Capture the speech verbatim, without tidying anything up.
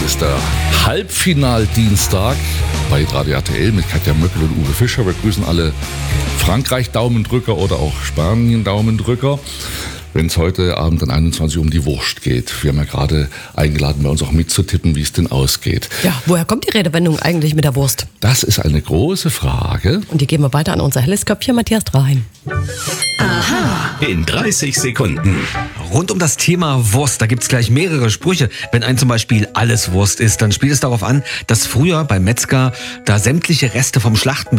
ist der Halbfinaldienstag bei Radio R T L mit Katja Möckel und Uwe Fischer. Wir grüßen alle Frankreich-Daumendrücker oder auch Spanien-Daumendrücker, wenn es heute Abend an einundzwanzig Uhr um die Wurst geht. Wir haben ja gerade eingeladen, bei uns auch mitzutippen, wie es denn ausgeht. Ja, woher kommt die Redewendung eigentlich mit der Wurst? Das ist eine große Frage. Und die geben wir weiter an unser helles Köpfchen Matthias Draheim. Aha. In dreißig Sekunden. Rund um das Thema Wurst, da gibt's gleich mehrere Sprüche. Wenn ein zum Beispiel alles Wurst ist, dann spielt es darauf an, dass früher beim Metzger da sämtliche Reste vom Schlachten